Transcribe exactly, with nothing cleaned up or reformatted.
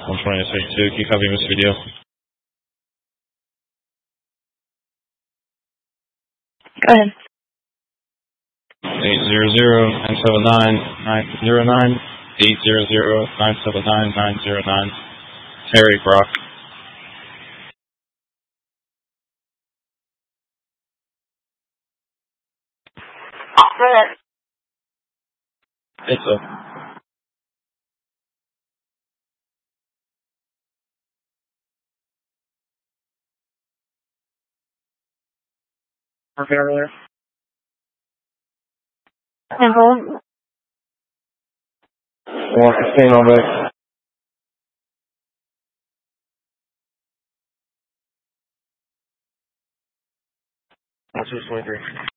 one twenty thirty-two, can you copy this video? Go ahead. eight zero zero nine seven nine nine zero nine, eight zero zero nine seven nine nine zero nine. Terry Brock. Go ahead. It's a Okay, over there. And hold. One fifteen on back. That's just twenty-three.